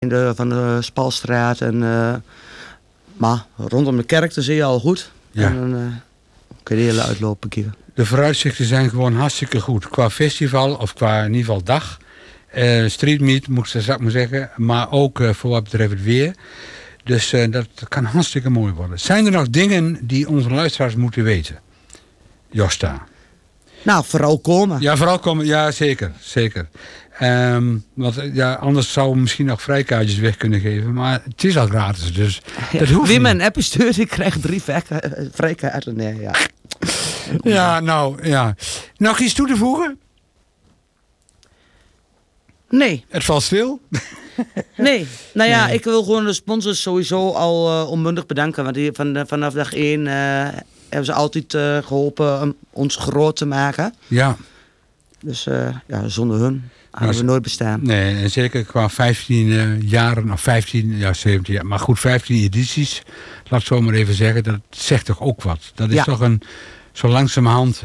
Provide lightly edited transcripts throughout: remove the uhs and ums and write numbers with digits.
van de Spalstraat. Maar rondom de kerk zie je al goed. Ja. En dan kun je de hele uitloop bekijken. De vooruitzichten zijn gewoon hartstikke goed. Qua festival, of qua in ieder geval dag. Street meet, zou ik maar zeggen. Maar ook voor wat betreft het weer. Dus dat kan hartstikke mooi worden. Zijn er nog dingen die onze luisteraars moeten weten? Josta. Nou, vooral komen. Ja, vooral komen. Ja, zeker. Zeker. Want anders zouden we misschien nog vrijkaartjes weg kunnen geven. Maar het is al gratis, dus dat hoeft Wie niet. me een appje stuurt, ik krijg 3 vrijkaarten. Nee, ja. Ja, nou, ja. Nog iets toe te voegen? Nee. Het valt stil. Nee. Nou ja, ik wil gewoon de sponsors sowieso al onmundig bedanken. Want die vanaf dag 1 hebben ze altijd geholpen om ons groot te maken. Ja. Dus zonder hun hadden we nooit bestaan. Nee, en zeker qua 15 jaren, of 15, 17 jaar. Maar goed, 15 edities, laat ik zo maar even zeggen. Dat zegt toch ook wat. Dat is toch zo langzamerhand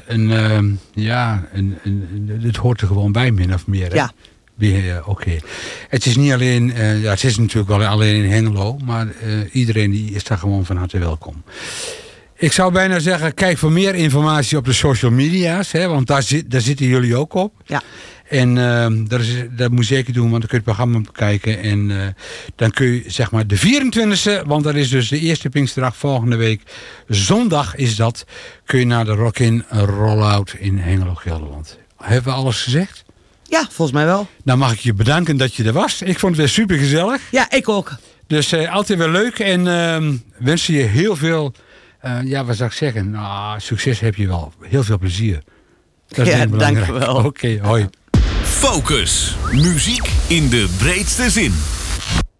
het hoort er gewoon bij, min of meer. Hè? Ja. Oké. Het is niet alleen, het is natuurlijk wel alleen in Hengelo, maar iedereen die is daar gewoon van harte welkom. Ik zou bijna zeggen, kijk voor meer informatie op de social media's, hè, want daar zitten jullie ook op. Ja. En dat moet je zeker doen, want dan kun je het programma bekijken. En dan kun je, zeg maar, de 24e, want dat is dus de eerste Pinksterdag volgende week. Zondag is dat, kun je naar de Rock-in Rollout in Hengelo, Gelderland. Hebben we alles gezegd? Ja, volgens mij wel. Dan mag ik je bedanken dat je er was. Ik vond het weer super gezellig. Ja, ik ook. Dus altijd weer leuk. En wensen je heel veel, wat zou ik zeggen? Nou, succes heb je wel. Heel veel plezier. Dat is Ja, belangrijk. dank je wel. Oké, hoi. Focus. Muziek in de breedste zin.